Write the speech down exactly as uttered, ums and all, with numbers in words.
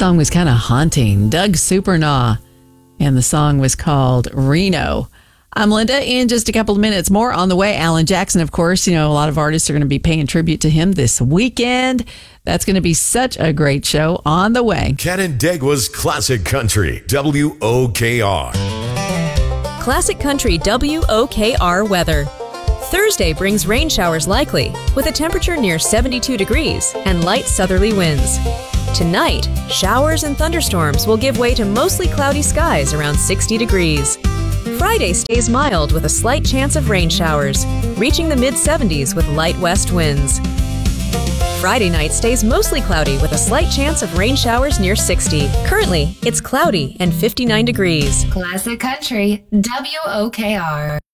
song was kind of haunting. Doug Supernaw, and the song was called Reno. I'm Linda. In just a couple of minutes, more on the way. Alan Jackson, of course, you know, a lot of artists are going to be paying tribute to him this weekend. That's going to be such a great show on the way. Canandaigua's Classic Country, W O K R. Classic Country W O K R weather. Thursday brings rain showers likely, with a temperature near seventy-two degrees and light southerly winds. Tonight, showers and thunderstorms will give way to mostly cloudy skies around sixty degrees. Friday stays mild with a slight chance of rain showers, reaching the mid seventies with light west winds. Friday night stays mostly cloudy with a slight chance of rain showers near sixty. Currently, it's cloudy and fifty-nine degrees. Classic Country, W O K R.